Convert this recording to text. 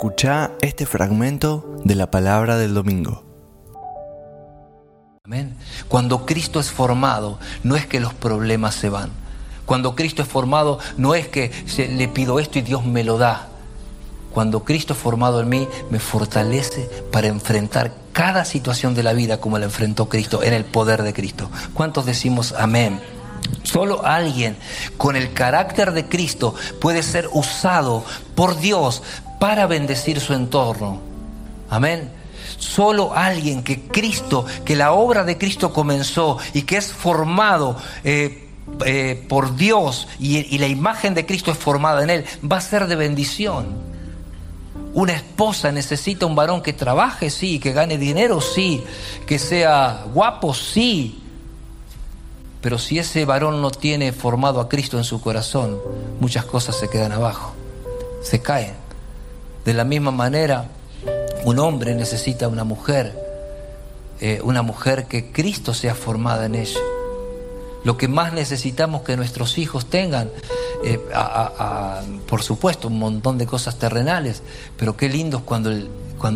Escuchá este fragmento de la palabra del domingo. Amén. Cuando Cristo es formado, no es que los problemas se van. Cuando Cristo es formado, no es que le pido esto y Dios me lo da. Cuando Cristo es formado en mí, me fortalece para enfrentar cada situación de la vida como la enfrentó Cristo, en el poder de Cristo. ¿Cuántos decimos amén? Solo alguien con el carácter de Cristo puede ser usado por Dios para bendecir su entorno. Amén. Solo alguien que la obra de Cristo comenzó y que es formado por Dios y la imagen de Cristo es formada en él, va a ser de bendición. Una esposa necesita un varón que trabaje, sí, que gane dinero, sí, que sea guapo, sí. Pero si ese varón no tiene formado a Cristo en su corazón, muchas cosas se quedan abajo, se caen. De la misma manera, un hombre necesita una mujer que Cristo sea formada en ella. Lo que más necesitamos que nuestros hijos tengan, por supuesto, un montón de cosas terrenales, pero qué lindo es cuando